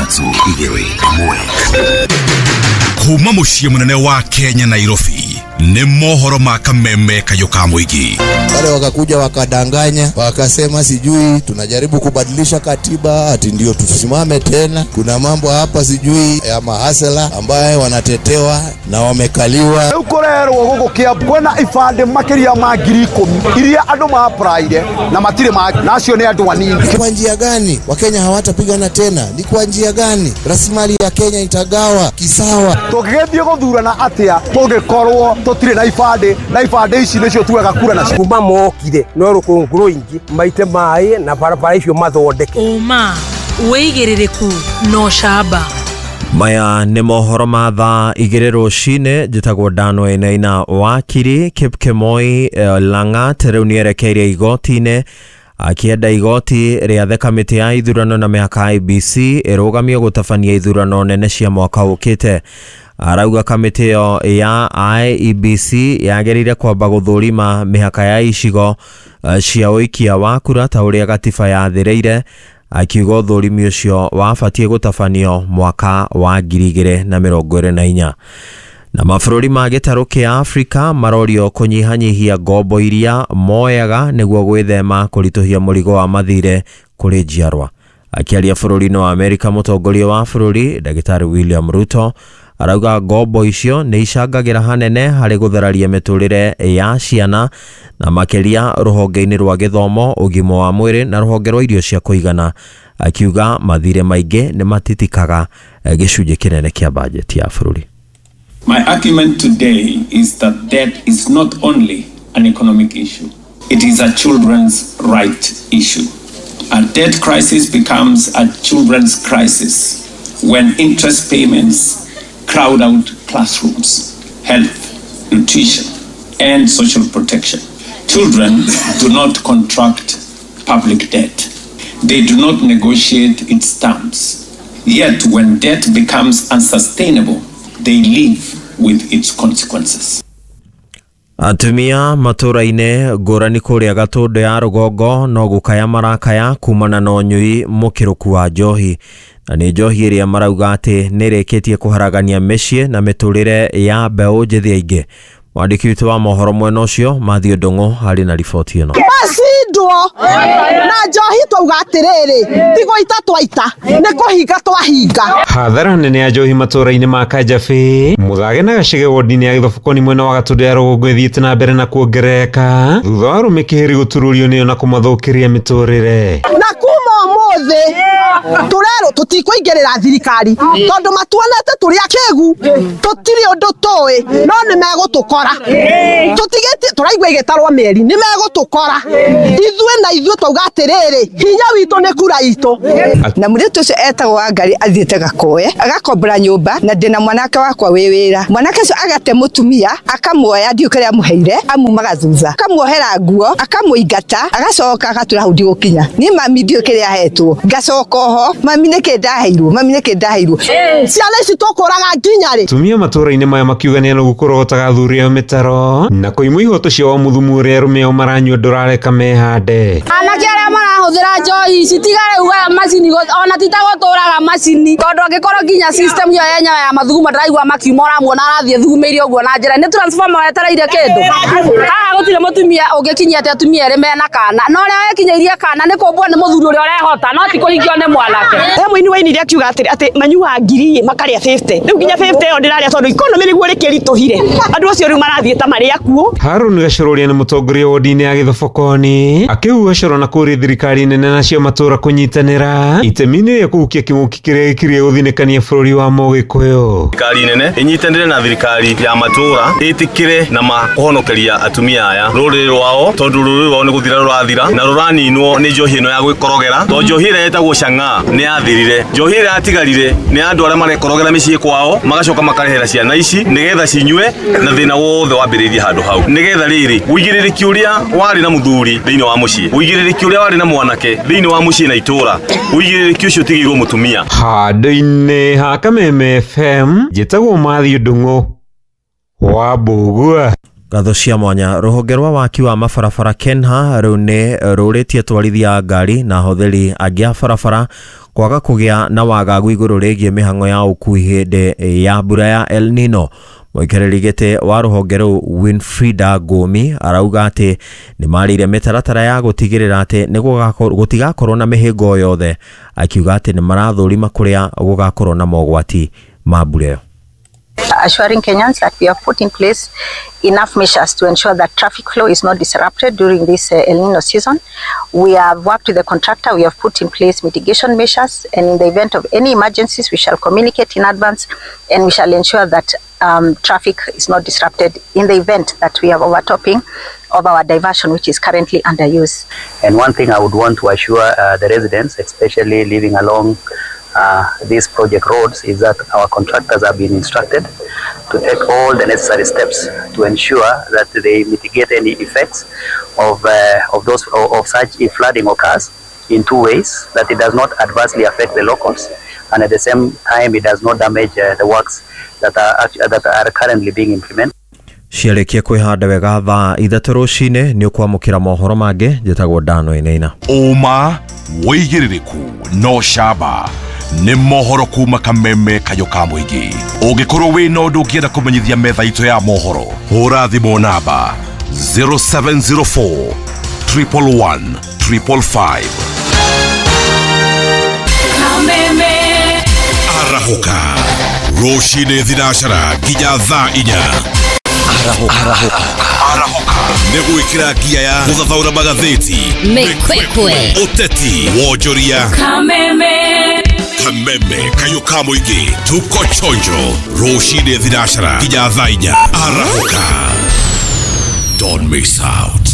3-2-1 kuma muciĩ munene wa Kenya Nairobi ni mohoro makameme kayoka mwigi. Wale wakakuja wakadanganya, wakasema sijui tunajaribu kubadilisha katiba ati ndio tusimame tena. Kuna mambo hapa sijui ya mahasela ambaye wanatetewa na wamekaliwa. Ukorerwo gugukia kwena ifande makiria ma 10,000 iria andu ma pride na matire ma nacio ni andu wanini. Kwa njia gani Wakenya hawatapigana tena? Ni kwa njia gani rasilimali ya Kenya itagawa kisawa? Tugigethie guthurana atia tugikorwo tutire na ifande ici nicio tuaga kura na kuma mokire no rukunguru ingi maite mai na barabara icio mathondeke uma weigiririku no shaba. Maya nĩ mohoro ma thaa 2 rũcinĩ. Njĩtagwo Dano Enaina wakiri Kipkemoi Langat rĩu nĩerekeire igoti-inĩ akienda igoti rĩa kamĩtĩ ya ithurano na mĩhaka IEBC ĩrũgamie gũtabania ithurano nene cia mwaka ũkĩte. Arauga kamĩtĩ ĩyo ya IEBC yagerire kwamba gũthũrima mĩhaka ya icigo cia ũikia wa kura ta ũrĩa gatiba yathĩrĩire, akiuga ũthũrimi ũcio wabatie gũtabanio mwaka wa 2024. Na mabũrũri ma gĩtarũ kĩa Afrika marorio kũnyihanyihia ngombo iria moyaga nĩguo gwĩthema kũritũhia mũrigo wa mathire kũrĩ njiarwa. Akiaria bũrũri-inĩ wa Amerika, mũtongoria wa bũrũri Ndagĩtarĩ William Ruto arauga ngombo icio nĩ icangagĩra hanene harĩ gũthararia mĩtũrĩre ya ciana na makĩria rũhonge-inĩ rwa gĩthomo, ũgima wa mwĩrĩ na rũhonge rwa irio cia kũigana. Akiuga mathire maingĩ nĩ matitikaga gĩcunjĩ kĩnene kĩa bajeti ya bũrũri. My argument today is that debt is not only an economic issue, it is a children's right issue. A debt crisis becomes a children's crisis when interest payments crowd out classrooms, health, nutrition, and social protection. Children do not contract public debt. They do not negotiate its terms. Yet when debt becomes unsustainable, they live with its consequences. Atumia matũra-inĩ ngũrani kũrĩa Gatũndũ ya rũgongo no gũkaya marakaya kumana na ũnyui mũkĩrũku wa njohi. Na nĩ njohi ĩrĩa marauga atĩ nĩrĩkĩtie kũharagania mĩciĩ na mĩtũrĩre ya mbeũ njĩthĩ aingĩ. Mwandĩki witũ wa mohoro mwena ũcio Matthew Ndung'u harĩ na riboti ĩno. Macindwo na njohi twauga atĩrĩrĩ tigo itatwaita nĩ kũhinga twahinga. Hathara nene ya njohi matũra-inĩ ma Kanjabĩ, Mũthage na Gacege wodi-inĩ ya Gĩthobokoni mwena wa Gatũndũ ya rũgongo ĩthiĩte na mbere na kuongerereka thutha wa arũme kĩhĩri gũtururio nĩyo na kũmathũkĩria mĩtũrĩre. Na kuma ũmũthĩ turero tutikuingĩrĩra thirikari tondũ matuonete tũrĩ akĩgu tũtirĩ ũndũ tũĩ no nĩ megũtũkora. Tutigĩtie tũraigua igĩtarwo mĩeri nĩ megũtũkora. Ithuĩ twauga atĩrĩrĩ hinya witũ nĩ kura itũ. Na mũirĩtu ũcio etagwo Wangari athiĩte Gakoe agakombora nyũmba na ndĩna mwanake wakwa wĩ wĩra. Mwanake ũcio agate mũtumia akamuoya ndiũ kĩrĩa mũheire amumaga thutha akamuohera nguo akamũingata agacoka agatũra hau ndigũkinya niĩ mami ndiũ kĩrĩa ahetwo ngacoka ho mami nĩkĩ ndaheirwo ciana ici tũkũraga nginya rĩ. Tumia matũra-inĩ maya makiugania no gũkũrogotaga athuri ao mĩtaro na kũimũ ihoto cia wa mũthumu ũrĩa arũme ao maranyua ndũrareka mehande. Anake arĩa marahũthĩra njohi citigare uga macini ona titagũtũraga macini tondũ angĩkorwo nginya system yo yenyewe ya mathuguma ndĩraigua makiuma ũramuona arathiĩ thugumĩirie ũguo na njĩra nĩ transformer wetereire kĩndũ. Haha gũtirĩ mũtumia ũngĩkinyia atĩ atumia erĩ mena kana no ũrĩa wekinyĩirie kana nĩ kũmbwo nĩ mũthuri ũrĩa ũrehota no ti kũhingio nĩ mwanake. Mũini wa inire akiuga atĩ manyuaga 1,000 makarĩa 50 rĩu nginya 50 ĩyo ndĩrarĩa tondũ economy nĩguo rĩkĩritũhire andũ acio rĩu marathiĩ ta marĩ akuo. Harũni Gacuroria nĩ mũtongoria wodi-inĩ ya Gĩthobokoni akĩuga coro na kũrĩ thirikari nene nacio matũra kũnyitanĩra itemi-inĩ rĩa kũhukia kĩng'ũki kĩrĩa gĩkĩrĩ gũthinĩkania bũrũri wa Mũgĩkũyũ. Thirikari nene ĩnyitanĩre na thirikari ya matũra ĩtĩkĩre na kũhonokeria atumia aya rũrĩrĩ rwao tondũ rũrĩrĩ rwao nĩ gũthira rũrathira na rũraninwo nĩ njohi ĩno ya gwĩkorogera tondũ njohi ĩrĩa ĩtagwo Chang'aa nĩ yathirire. Njohi ĩrĩa yatigarire nĩ andũ arĩa marekorogera mĩciĩ kwao magacoka makarehera ciana ici nĩgetha cinyue na thĩna wothe wambĩrĩirie handũ hau. Nĩgetha rĩrĩ ũigĩrĩrĩki ũrĩa warĩ na mũthuri thĩinĩ wa mũciĩ, ũigĩrĩrĩki ũrĩa warĩ na mwanake thĩinĩ wa mũciĩ na itũra, ũigĩrĩrĩki ũcio ũtigĩirwo mũtumia. Handũ-inĩ ha Kameme FM njĩtagwo Matthew Ndung'u wa Mbũgua. Gatho cia mwanya ruhonge rwa waki wa mabarabara Kenha rune ruritie twarithia ngari na hotheri angi a barabara kwaga kugia na wagagu iguru rigie mihango ya ukui hindi ya mbura ya El Nino. Muikariri gite wa ruhonge ru Winfrida Gomi arauga ati ni marire mitaratara ya gutigirira ati ni gutigakorwo na mihingo yothe, akiuga ati ni marathurima kuria gugakorwo na mogwati ma mbura. Assuring Kenyans that we have put in place enough measures to ensure that traffic flow is not disrupted during this El Nino season. We have worked with the contractor, we have put in place mitigation measures, and in the event of any emergencies, we shall communicate in advance and we shall ensure that traffic is not disrupted in the event that we have overtopping of our diversion, which is currently under use. And one thing I would want to assure the residents, especially living along these project roads, is that our contractors have been instructed to take all the necessary steps to ensure that they mitigate any effects of such if flooding occurs in two ways: that it does not adversely affect the locals, and at the same time it does not damage the works that are currently being implemented. Ciarekie kwihanda wega thaa ithatu rucine ni ukwamukira mohoro mangi njitagwo Dano Inaina. Uma woigiririku no shaba ni mohoro kuma Kameme Kayoka Muigi. Ungikorwo wina undu ungienda kumenyithia metha itu ya mohoro, hura thimu namba 0704 111 555. Kameme Arahuka rucine thinacara nginya thaa 4. Arahuka negwikira ngia ya guthathaura magatheti Mekwekwe uteti wonjoria Kameme Kayoka Muigi tuko chonjo rucine thinacara nginya thaa 4. Arahuka, don't miss out.